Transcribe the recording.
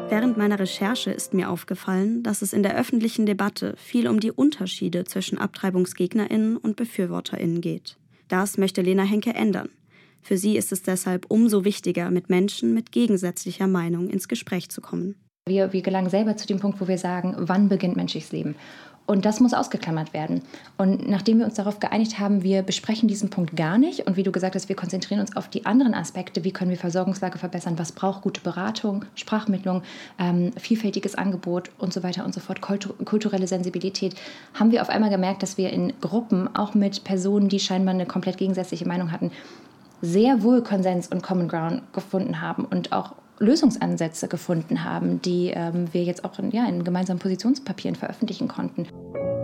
Während meiner Recherche ist mir aufgefallen, dass es in der öffentlichen Debatte viel um die Unterschiede zwischen AbtreibungsgegnerInnen und BefürworterInnen geht. Das möchte Lena Henke ändern. Für sie ist es deshalb umso wichtiger, mit Menschen mit gegensätzlicher Meinung ins Gespräch zu kommen. Wir gelangen selber zu dem Punkt, wo wir sagen, wann beginnt menschliches Leben? Und das muss ausgeklammert werden. Und nachdem wir uns darauf geeinigt haben, wir besprechen diesen Punkt gar nicht. Und wie du gesagt hast, wir konzentrieren uns auf die anderen Aspekte. Wie können wir Versorgungslage verbessern? Was braucht gute Beratung, Sprachmittlung, vielfältiges Angebot und so weiter und so fort, kulturelle Sensibilität, haben wir auf einmal gemerkt, dass wir in Gruppen, auch mit Personen, die scheinbar eine komplett gegensätzliche Meinung hatten, sehr wohl Konsens und Common Ground gefunden haben und auch Lösungsansätze gefunden haben, die wir jetzt auch in gemeinsamen Positionspapieren veröffentlichen konnten.